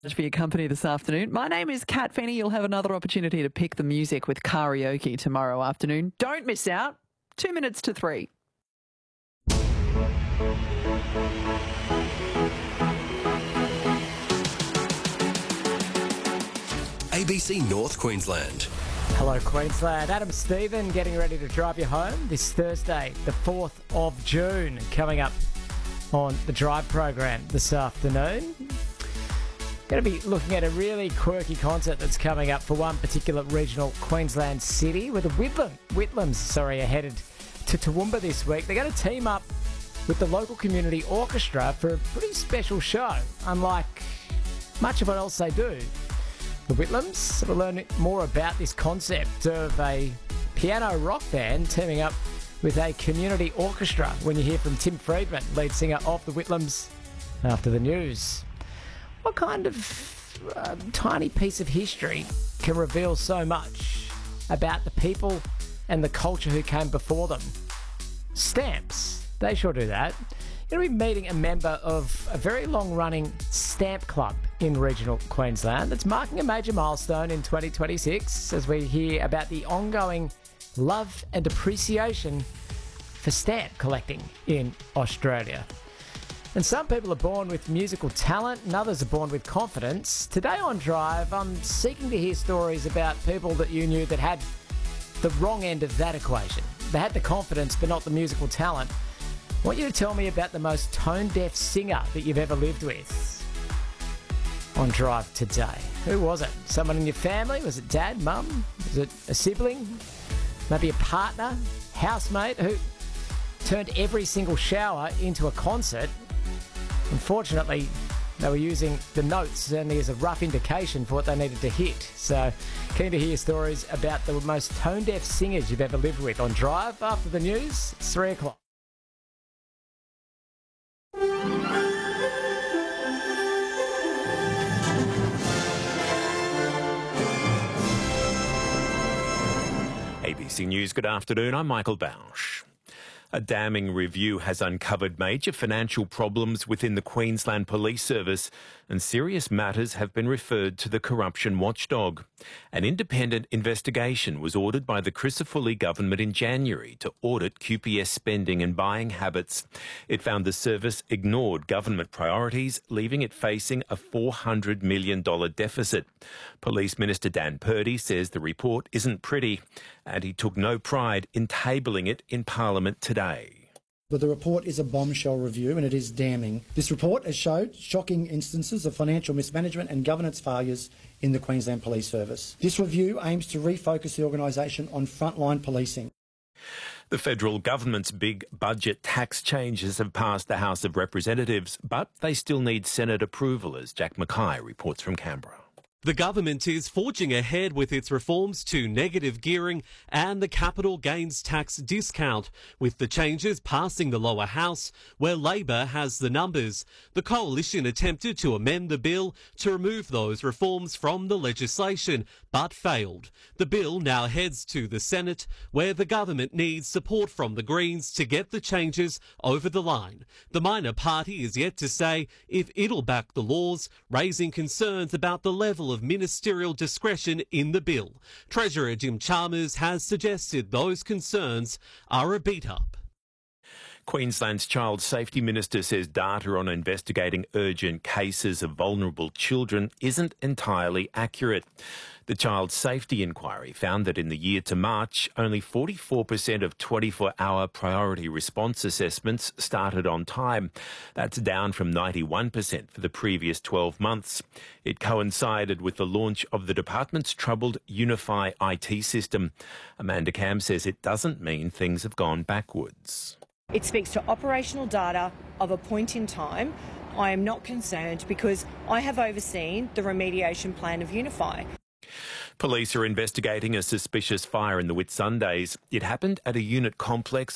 For your company this afternoon. My name is Kat Feeney. You'll have another opportunity to pick the music with karaoke tomorrow afternoon. Don't miss out. 2 minutes to 3. ABC North Queensland. Hello Queensland, Adam Stephen getting ready to drive you home this Thursday, the 4th of June, coming up on the Drive program this afternoon. Going to be looking at a really quirky concert that's coming up for one particular regional Queensland city, where the Whitlams are headed to Toowoomba this week. They're going to team up with the local community orchestra for a pretty special show, unlike much of what else they do. The Whitlams will learn more about this concept of a piano rock band teaming up with a community orchestra when you hear from Tim Friedman, lead singer of the Whitlams, after the news. What kind of tiny piece of history can reveal so much about the people and the culture who came before them? Stamps. They sure do that. You're going to be meeting a member of a very long-running stamp club in regional Queensland that's marking a major milestone in 2026 as we hear about the ongoing love and appreciation for stamp collecting in Australia. And some people are born with musical talent and others are born with confidence. Today on Drive, I'm seeking to hear stories about people that you knew that had the wrong end of that equation. They had the confidence but not the musical talent. I want you to tell me about the most tone-deaf singer that you've ever lived with. On Drive today. Who was it? Someone in your family? Was it dad, mum? Was it a sibling? Maybe a partner? Housemate? Who turned every single shower into a concert? Unfortunately, they were using the notes only as a rough indication for what they needed to hit. So, keen to hear stories about the most tone-deaf singers you've ever lived with. On Drive, after the news, it's 3 o'clock. ABC News, good afternoon. I'm Michael Bausch. A damning review has uncovered major financial problems within the Queensland Police Service, and serious matters have been referred to the corruption watchdog. An independent investigation was ordered by the Crisafulli government in January to audit QPS spending and buying habits. It found the service ignored government priorities, leaving it facing a $400 million deficit. Police Minister Dan Purdy says the report isn't pretty, and he took no pride in tabling it in Parliament today. But the report is a bombshell review and it is damning. This report has showed shocking instances of financial mismanagement and governance failures in the Queensland Police Service. This review aims to refocus the organisation on frontline policing. The federal government's big budget tax changes have passed the House of Representatives, but they still need Senate approval, as Jack Mackay reports from Canberra. The government is forging ahead with its reforms to negative gearing and the capital gains tax discount, with the changes passing the lower house, where Labor has the numbers. The coalition attempted to amend the bill to remove those reforms from the legislation, but failed. The bill now heads to the Senate, where the government needs support from the Greens to get the changes over the line. The minor party is yet to say if it'll back the laws, raising concerns about the level of ministerial discretion in the bill. Treasurer Jim Chalmers has suggested those concerns are a beat-up. Queensland's Child Safety Minister says data on investigating urgent cases of vulnerable children isn't entirely accurate. The Child Safety Inquiry found that in the year to March, only 44% of 24-hour priority response assessments started on time. That's down from 91% for the previous 12 months. It coincided with the launch of the department's troubled Unify IT system. Amanda Cam says it doesn't mean things have gone backwards. It speaks to operational data of a point in time. I am not concerned because I have overseen the remediation plan of Unify. Police are investigating a suspicious fire in the Whitsundays. It happened at a unit complex